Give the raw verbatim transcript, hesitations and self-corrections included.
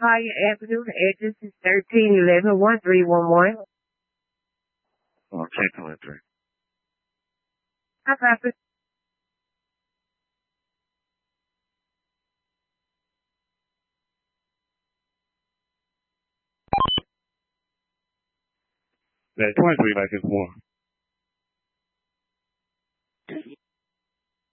Hiya Avenue. The address is thirteen eleven one three one one. Oh, ten two one three. I copy. That twenty-three like it's one.